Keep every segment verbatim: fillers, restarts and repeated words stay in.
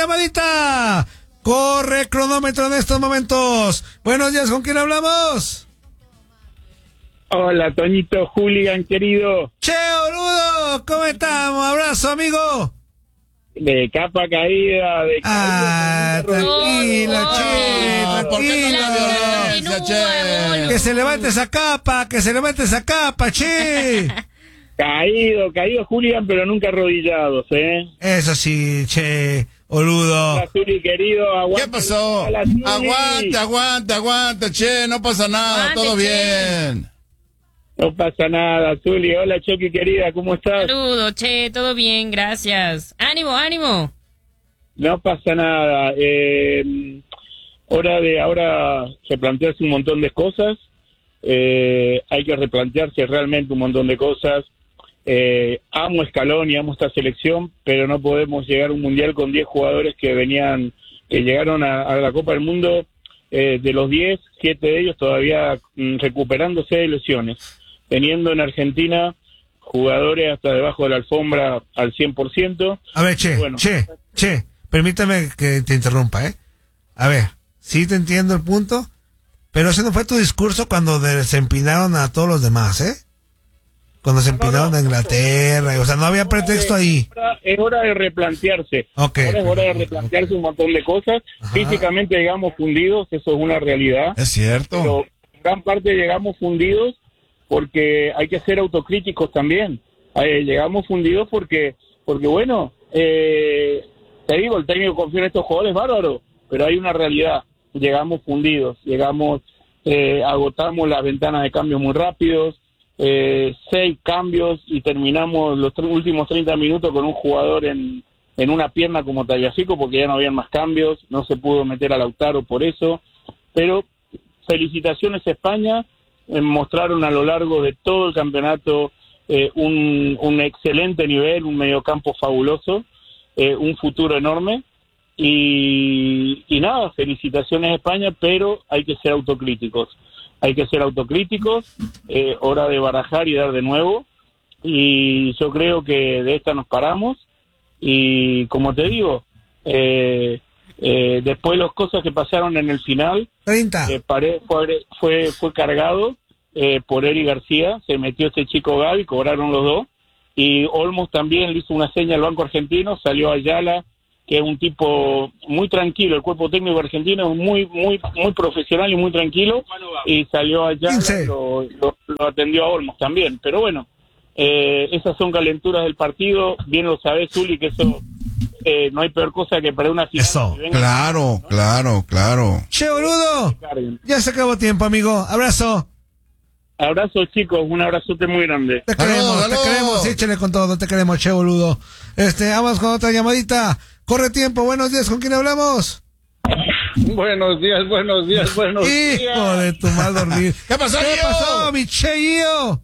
llamadita. Corre cronómetro en estos momentos. Buenos días, ¿con quién hablamos? Hola, Toñito Hooligan, querido. Che, boludo, ¿cómo estamos? Abrazo, amigo. De capa caída, de Ah, tranquilo, che, tranquilo. Che. Que se levante esa capa, que se levante esa capa, che. Caído, caído Hooligan, pero nunca arrodillados, ¿eh? Eso sí, che, boludo. Hola, Zuli, querido, aguanta. ¿Qué pasó? Hola, Zuli. Aguanta, aguanta, aguanta, che, no pasa nada, Aguante, todo che. bien. No pasa nada, Zuli. Hola, Chucky, querida, ¿cómo estás? Saludos, che, todo bien, gracias. Ánimo, ánimo. No pasa nada. Eh, hora de ahora replantearse un montón de cosas. Eh, hay que replantearse realmente un montón de cosas. Eh, amo Scaloni, amo esta selección, pero no podemos llegar a un mundial con diez jugadores que venían, que llegaron a, a la Copa del Mundo. Eh, de los diez, siete de ellos todavía mm, recuperándose de lesiones, teniendo en Argentina jugadores hasta debajo de la alfombra al cien por ciento. A ver, che, Bueno. che, che, permítame que te interrumpa, ¿eh? A ver, sí te entiendo el punto, pero ese no fue tu discurso cuando de- se empinaron a todos los demás, ¿eh? Cuando se empinaron a Inglaterra, o sea, no había pretexto ahí. Ahora es hora de replantearse. Ok. Ahora es hora de replantearse un montón de cosas. Ajá. Físicamente llegamos fundidos, eso es una realidad. Es cierto. Pero en gran parte llegamos fundidos porque hay que ser autocríticos también. Eh, llegamos fundidos porque, porque bueno, eh, te digo, el técnico confía en estos jugadores bárbaros, pero hay una realidad. Llegamos fundidos, llegamos, eh, agotamos las ventanas de cambios muy rápidos, eh, seis cambios y terminamos los tre- últimos treinta minutos con un jugador en, en una pierna como Tagliafico porque ya no habían más cambios, no se pudo meter a Lautaro por eso, pero felicitaciones a España, eh, mostraron a lo largo de todo el campeonato eh, un, un excelente nivel, un mediocampo fabuloso, eh, un futuro enorme y, y nada, felicitaciones a España, pero hay que ser autocríticos, hay que ser autocríticos, eh, hora de barajar y dar de nuevo y yo creo que de esta nos paramos y como te digo, eh, eh, después las cosas que pasaron en el final, treinta. eh, Paredes fue, fue, fue cargado eh, por Eri García, se metió este chico Gavi, cobraron los dos, y Olmos también le hizo una seña al Banco Argentino, salió Ayala, que es un tipo muy tranquilo, el cuerpo técnico argentino es muy muy muy profesional y muy tranquilo, y salió Ayala, quince. lo, lo, lo atendió a Olmos también, pero bueno, eh, esas son calenturas del partido, bien lo sabés, Zuli, que eso... Eh, no hay peor cosa que perder una final. Eso. que vengan- Claro, claro, claro. Che, boludo, ya se acabó tiempo, amigo. Abrazo. Abrazos, chicos, un abrazote muy grande. Te Saludos, queremos, te saludos. queremos, échale con todo, te queremos, che, boludo. Este, vamos con otra llamadita. Corre tiempo, buenos días, ¿con quién hablamos? Buenos días, buenos días, buenos Hijo de tu mal dormir. ¿Qué pasó, ¿Qué Gio? pasó, mi che Gio?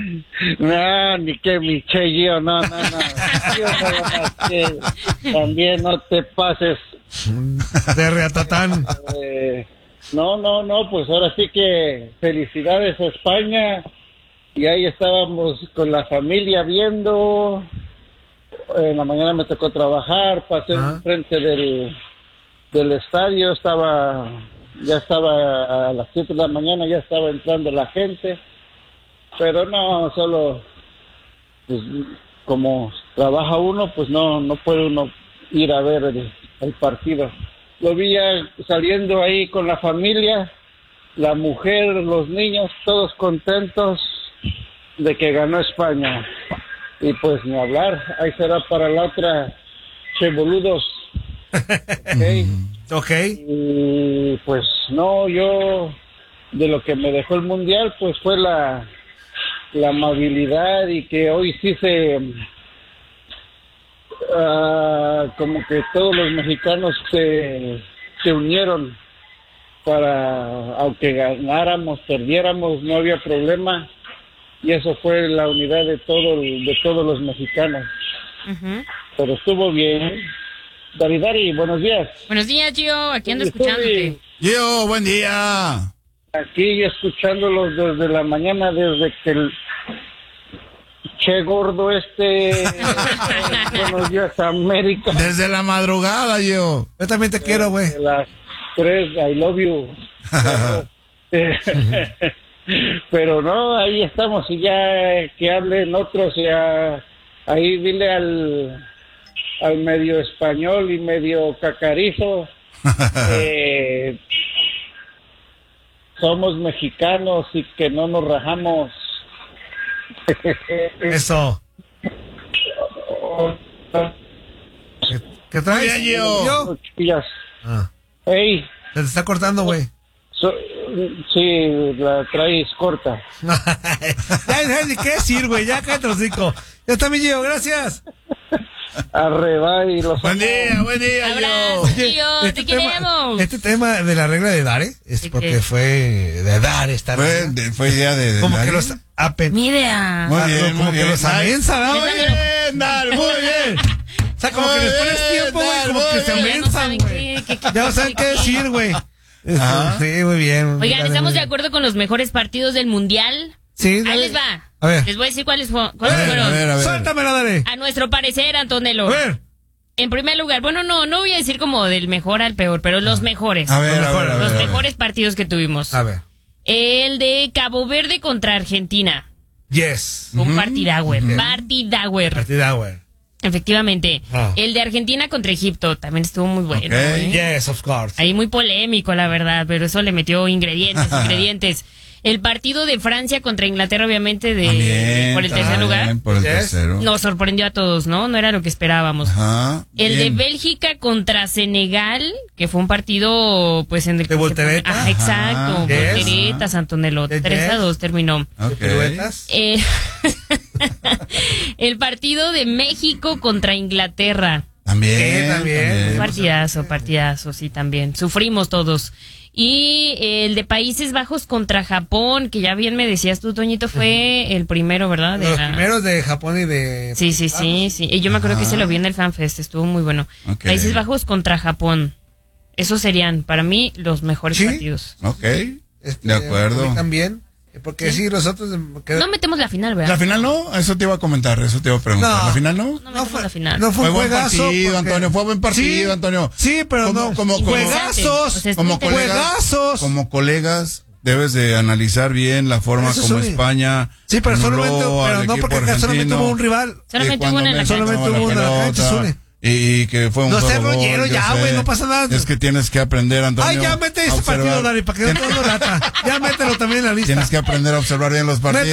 No, ni que mi che yo, no, no, no. Yo nada más que también no te pases. De Reatatán. Eh, no, no, no, pues ahora sí que felicidades a España. Y ahí estábamos con la familia viendo. En la mañana me tocó trabajar, pasé Ah. enfrente del, del estadio, estaba, ya estaba a las siete de la mañana, ya estaba entrando la gente. Pero no, solo, pues, como trabaja uno, pues no, no puede uno ir a ver el, el partido. Lo vi ya saliendo ahí con la familia, la mujer, los niños, todos contentos de que ganó España. Y pues ni hablar, ahí será para la otra, che boludos. Okay. Ok. Y pues no, yo de lo que me dejó el mundial pues fue la, la amabilidad y que hoy sí se uh, como que todos los mexicanos se, se unieron para, aunque ganáramos, perdiéramos, no había problema, y eso fue la unidad de todo, de todos los mexicanos. Ujú. Pero estuvo bien. Davidari, buenos días. Buenos días, Gio, aquí ando Estuve escuchándote. Gio, buen día. Aquí escuchándolos desde la mañana, desde que el che gordo este. Buenos días, América. Desde la madrugada, yo. Yo también te quiero, güey. De las tres, I love you. Pero no, ahí estamos y ya que hablen otros, ya ahí dile al, al medio español y medio cacarizo, eh, somos mexicanos y que no nos rajamos. Eso. ¿Qué, qué traes? Oye, yo. ¿Yo? Chiquillas. Ah, Hey, se te está cortando, güey. so, sí, la traes corta. Ya no hay ni qué decir, güey. Ya cállate los hocico. Ya está mi Gio, gracias. Arreba y los Buen día, buen día, Abrazo, yo. tío, te Este tema, queremos. este tema de la regla de Dare es ¿De porque qué? fue de dar esta Fue, regla. de- fue idea de... de Como que Dani. los apen... Mi idea. Muy Ah, bien, como muy que bien. los amensa, ¿verdad, Muy güey? bien, Dal, muy bien. O sea, como que les pones tiempo, güey, como que se Ya no amensan, saben güey. qué- qué- qué- Ya no saben qué decir, güey. Ajá. Sí, muy bien. Oigan, Dale, ¿estamos muy de bien. acuerdo con los mejores partidos del Mundial? Sí, Ahí dale. les va. A ver. Les voy a decir cuáles fu- A cuáles ver, fueron. a ver, a ver. Suéltamelo, dale. A nuestro parecer, Antonello. A ver. En primer lugar, bueno, no, no voy a decir como del mejor al peor, pero los mejores. A ver, a ver, a ver. los a ver. mejores partidos que tuvimos. A ver. El de Cabo Verde contra Argentina. Yes. Fue un partidagüer. Partidagüer. Partida, güey. Efectivamente. Ah. El de Argentina contra Egipto también estuvo muy bueno. Ok. ¿eh? Yes, of course. Ahí muy polémico, la verdad, pero eso le metió ingredientes, ingredientes. El partido de Francia contra Inglaterra, obviamente, de, También, por el tercer también, lugar, Por el Yes. tercero. nos sorprendió a todos, ¿no? No era lo que esperábamos. Ajá. El bien. de Bélgica contra Senegal, que fue un partido, pues, en el que ¿De se voltereta? pone- Ah, exacto, Ajá. Yes. volteretas, Antonello. Yes. tres a dos terminó. Ok. ¿Piruetas? Eh, el partido de México contra Inglaterra. También. Sí, también. Partidazo, partidazo, sí, también. Sufrimos todos. Y el de Países Bajos contra Japón, que ya bien me decías tú, Toñito, fue el primero, ¿verdad? De Los la- primeros de Japón y de... Sí, sí, sí, sí. Y yo me acuerdo que se lo vi en el FanFest, estuvo muy bueno. Ok. Países Bajos contra Japón. Esos serían, para mí, los mejores ¿Sí? partidos. Ok. Este, De acuerdo. a mí también. Porque sí, los otros... que- No metemos la final, La ¿verdad? final no, eso te iba a comentar, eso te iba a preguntar. No. ¿La final no? No metemos la final. no fue Fue un buen juegazo. partido, porque- Antonio, fue buen partido, Sí, Antonio. Sí, pero Como- no. como- como- juegazos. O sea, Como está colegas, Juegazos. como colegas, debes de analizar bien la forma Eso como sí. España. Sí, pero anuló solamente, al pero no equipo porque acá solamente argentino, hubo un rival. Solamente que cuando hubo una en la México cancha. tomaba Solamente hubo una en la cancha, pelota, Zune. Y que fue un No solo seas gol, rollero yo ya, sé. güey, no pasa nada. Es que tienes que aprender, Antonio. Ay, ya mete a ese observar. partido, Dari, para que no te dando lata. Ya mételo también en la lista. Tienes que aprender a observar bien los partidos.